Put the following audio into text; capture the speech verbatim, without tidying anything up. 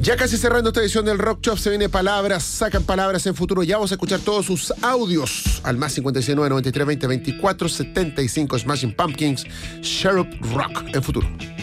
Ya casi cerrando esta edición del Rock Shop, se viene Palabras, sacan palabras en futuro. Ya vamos a escuchar todos sus audios al más cincuenta y seis nueve noventa y tres veinte veinticuatro setenta y cinco. Smashing Pumpkins, Cherub Rock en futuro.